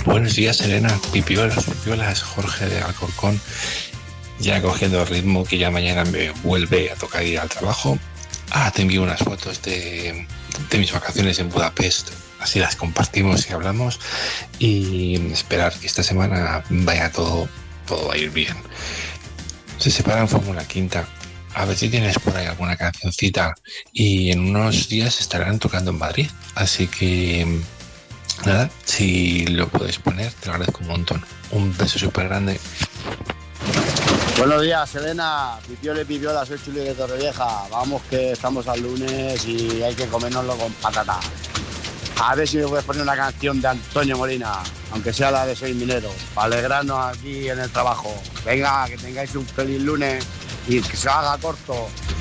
Buenos días, Elena. Pipiolas, Jorge de Alcorcón. Ya cogiendo ritmo, que ya mañana me vuelve a tocar ir al trabajo. Te envío unas fotos de mis vacaciones en Budapest. Así las compartimos y hablamos. Y esperar que esta semana vaya todo a ir bien. Se separan Fórmula Quinta. A ver si tienes por ahí alguna cancioncita. Y en unos días estarán tocando en Madrid. Así que nada, si lo puedes poner, te lo agradezco un montón. Un beso súper grande. Buenos días, Elena. Pipiola, soy Chuli de Torrevieja. Vamos que estamos al lunes y hay que comérnoslo con patata. A ver si me puedes poner una canción de Antonio Molina, aunque sea la de Soy Minero, para alegrarnos aquí en el trabajo. Venga, que tengáis un feliz lunes y que se haga corto.